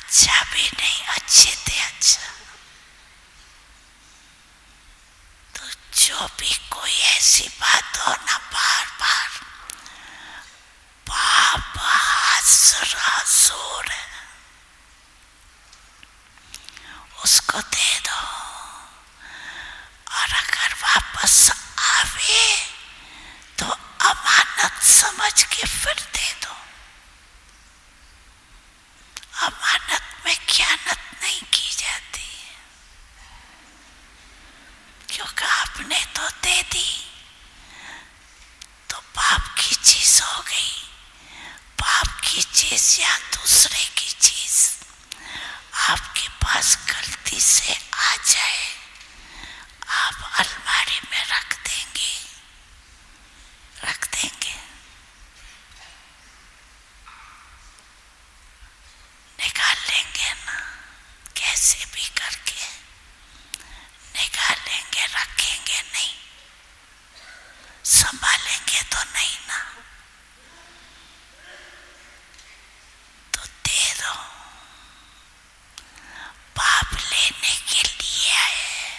अच्छा भी नहीं, अच्छे थे अच्छा। तो जो भी कोई ऐसी बात हो ना, बार बार पाप हसूर है, उसको दे दो। और अगर वापस आवे तो अमानत समझ के फिर दे दो। अमानत में खयानत नहीं की जाती, क्योंकि आपने तो दे दी तो पाप की चीज हो गई। पाप की चीज या दूसरे की चीज आपके पास गलती से आ जाए, आप अलमारी में रख देंगे, निकाल लेंगे ना, कैसे भी करके निकालेंगे, रखेंगे नहीं, संभालेंगे तो नहीं ना। तो दे दो, पाप लेने के लिए है,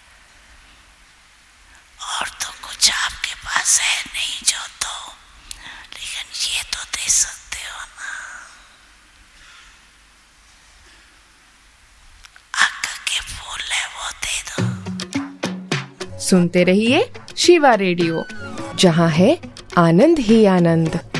और तो कुछ आपके पास है नहीं जो दो, लेकिन ये तो दे सकते हो ना। आका के फूल है वो दे दो। सुनते रहिए शिवा रेडियो, जहां है आनंद ही आनंद।